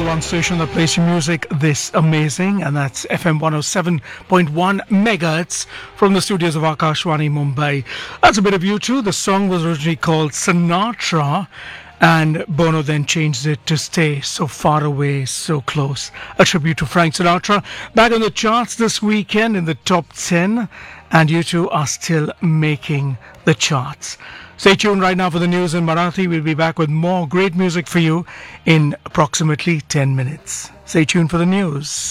one station that plays your music this amazing, and that's FM 107.1 megahertz from the studios of Akashwani, Mumbai. That's a bit of U2. The song was originally called Sinatra, and Bono then changed it to Stay So Far Away, So Close, a tribute to Frank Sinatra. Back on the charts this weekend in the top 10, and U2 are still making the charts. Stay tuned right now for the news in Marathi. We'll be back with more great music for you in approximately 10 minutes. Stay tuned for the news.